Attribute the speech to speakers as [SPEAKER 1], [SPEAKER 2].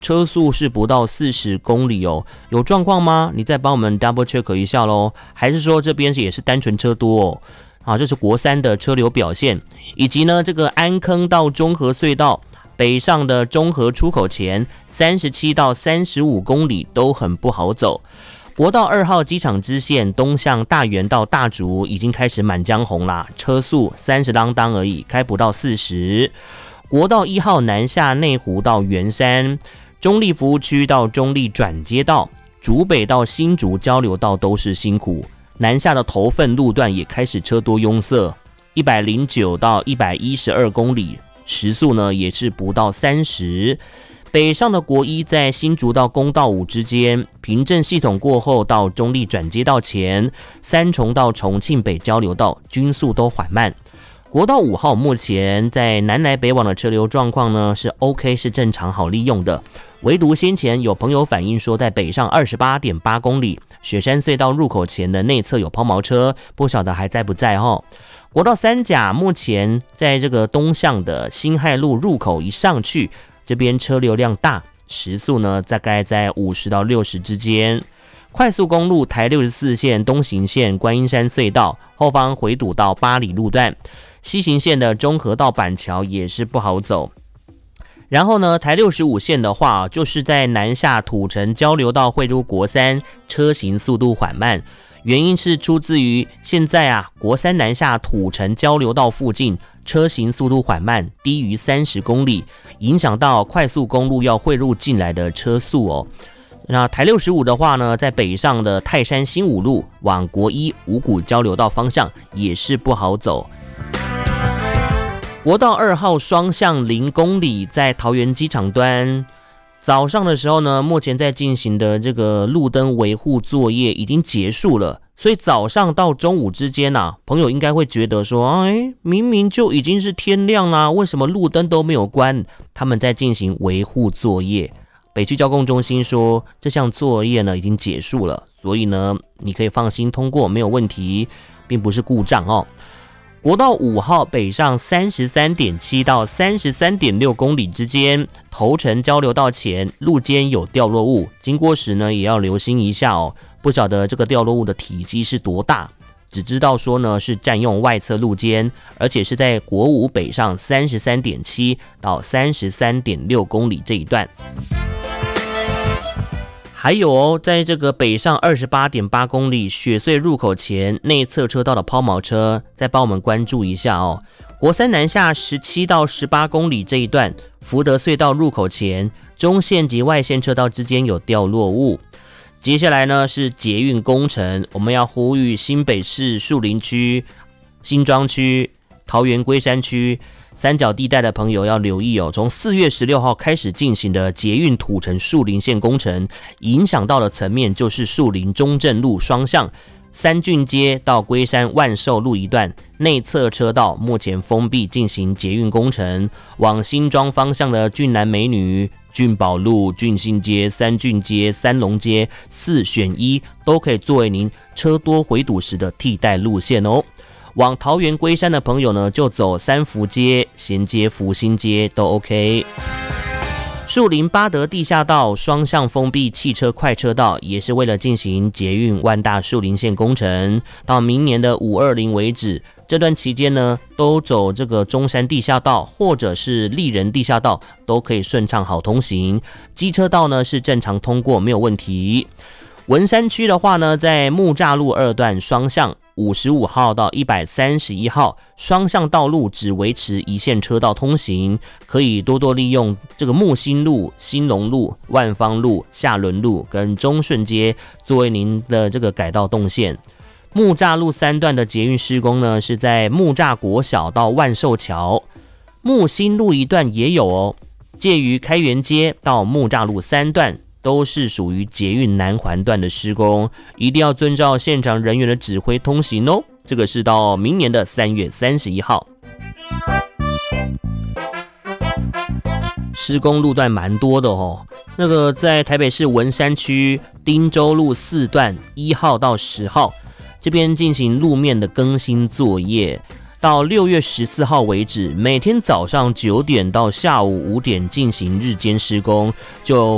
[SPEAKER 1] 车速是不到40公里哦，有状况吗？你再帮我们 double check 一下咯，还是说这边也是单纯车多哦？好，这是国三的车流表现，以及呢这个安坑到中和隧道北上的中和出口前37到35公里都很不好走。国道2号机场支线东向大园到大竹已经开始满江红啦，车速30啷当而已，开不到40。国道1号南下内湖到圆山，中立服务区到中立转接道，竹北到新竹交流道都是辛苦，南下的头份路段也开始车多拥塞，109到112公里，时速呢也是不到30。北上的国一在新竹到公道5之间，平镇系统过后到中立转接道前，三重到重庆北交流道均速都缓慢。国道5号目前在南来北往的车流状况呢是 OK， 是正常好利用的，唯独先前有朋友反映说在北上 28.8 公里雪山隧道入口前的内侧有抛锚车，不晓得还在不在哦。国道3甲目前在这个东向的辛亥路入口一上去，这边车流量大，时速呢大概在50到60之间。快速公路台64线东行线观音山隧道后方回堵到八里路段，西行线的中和到板桥也是不好走。然后呢，台65线的话，就是在南下土城交流道汇入国三，车行速度缓慢。原因是出自于现在国三南下土城交流道附近车行速度缓慢，低于30公里，影响到快速公路要汇入进来的车速哦。那台65的话呢，在北上的泰山新五路往国一五股交流道方向也是不好走。国道2号双向0公里，在桃园机场端早上的时候呢，目前在进行的这个路灯维护作业已经结束了，所以早上到中午之间朋友应该会觉得说，明明就已经是天亮啦，为什么路灯都没有关？他们在进行维护作业。北区交通中心说，这项作业呢已经结束了，所以呢你可以放心通过，没有问题，并不是故障哦。国道5号北上 33.7 到 33.6 公里之间，头城交流道前路肩有掉落物，经过时呢也要留心一下哦。不晓得这个掉落物的体积是多大，只知道说呢是占用外侧路肩，而且是在国5北上 33.7 到 33.6 公里这一段。还有在这个北上 28.8 公里雪隧入口前内侧车道的抛锚车，再帮我们关注一下哦。国三南下17到18公里这一段，福德隧道入口前中线及外线车道之间有掉落物。接下来呢是捷运工程，我们要呼吁新北市树林区、新庄区、桃园龟山区三角地带的朋友要留意哦，从4月16号开始进行的捷运土城树林线工程，影响到的层面就是树林中正路双向三郡街到龟山万寿路一段内侧车道目前封闭进行捷运工程，往新庄方向的俊男美女、俊宝路、俊信街、三郡街、三龙街4选1都可以作为您车多回堵时的替代路线哦。往桃园龟山的朋友呢，就走三福街、衔接福兴街都 OK。树林八德地下道双向封闭汽车快车道，也是为了进行捷运万大树林线工程，到明年的520为止。这段期间呢，都走这个中山地下道或者是丽人地下道，都可以顺畅好通行。机车道呢是正常通过，没有问题。文山区的话呢，在木栅路2段双向55号到131号双向道路只维持一线车道通行，可以多多利用这个木星路、兴隆路、万芳路、下仑路跟中顺街作为您的这个改道动线。木栅路3段的捷运施工呢，是在木栅国小到万寿桥，木星路一段也有哦，介于开元街到木栅路3段。都是属于捷运南环段的施工，一定要遵照现场人员的指挥通行哦。这个是到明年的3月31号。施工路段蛮多的哦。那个在台北市文山区汀州路4段1号到10号，这边进行路面的更新作业。到6月14号为止，每天早上9点到下午5点进行日间施工，就